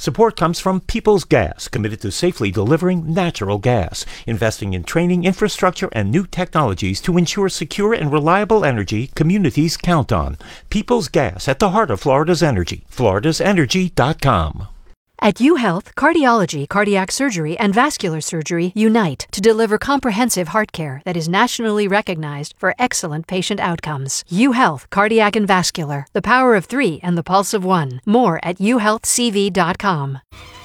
Support comes from Peoples Gas, committed to safely delivering natural gas, investing in training, infrastructure, and new technologies to ensure secure and reliable energy communities count on. Peoples Gas, at the heart of Florida's energy. FloridasEnergy.com. At UHealth, cardiology, cardiac surgery, and vascular surgery unite to deliver comprehensive heart care that is nationally recognized for excellent patient outcomes. UHealth, cardiac and vascular, the power of 3 and the pulse of 1. More at uhealthcv.com.